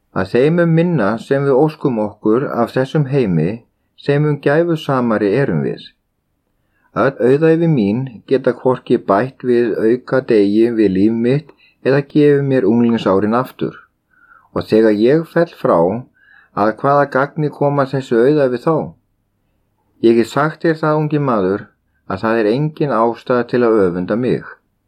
Að þeim minna sem við óskum okkur af þessum heimi, sem gæfusamari erum við. Öll auðæfi mín geta hvorki bætt við auka degi við líf mitt eða gefið mér unglingsárin aftur. Og þegar ég fell frá, að hvaða gagni koma þessu auðæfi þá? Ég hef sagt þér það, ungi maður, að það engin ástæða til að öfunda mig.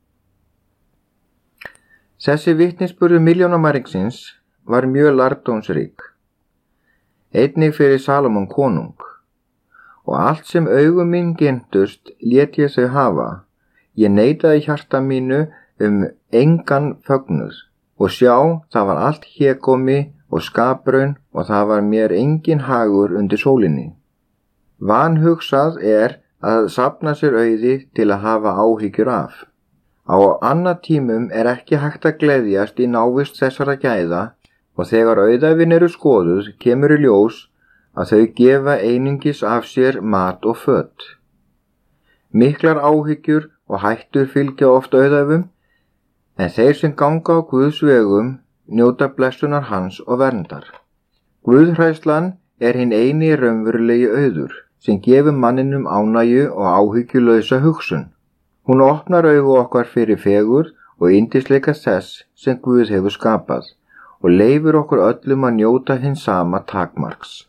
Þessi vitnisburður milljónamæringsins var mjög lærdómsrík, einnig fyrir Salómon konung, og allt sem augum mín gentust lét ég þau hafa. Ég neitaði hjarta mínu engan fögnuð, og sjá, það var allt hégómi og skapraun, og það var mér engin hagur undir sólinni. Vanhugsað að safna sér auði til að hafa áhyggjur af. Á annað tímum ekki hægt að gleðjast í návist þessara gæða, og þegar auðæfin eru skoðuð kemur í ljós að þau gefa einungis af sér mat og föt. Miklar áhyggjur og hættur fylgja oft auðæfum, en þeir sem ganga á Guðs vegum njóta blessunar hans og verndar. Guðhræðslan hinn eini raunverulegi auður, sem gefur manninum ánægju og áhyggjulausa hugsun. Hún opnar augu okkar fyrir fegurð og yndisleika þess sem Guð hefur skapað og leyfir okkur öllum að njóta hins sama takmarks.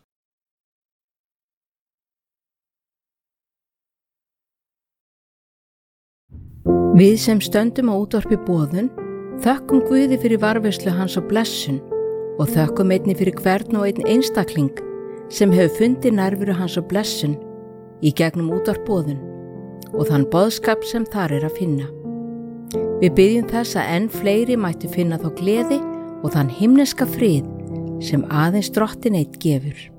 Við sem stöndum á útvarpi boðun þökkum Guði fyrir varðveislu hans og blessun og þökkum einnig fyrir hvern og einn einstakling sem hefur fundið nærveru hans og blessun í gegnum útvarp boðun og þann boðskap sem þar að finna. Við biðjum þess að enn fleiri mættu finna þá gleði og þann himneska frið sem aðeins Drottinn einn gefur.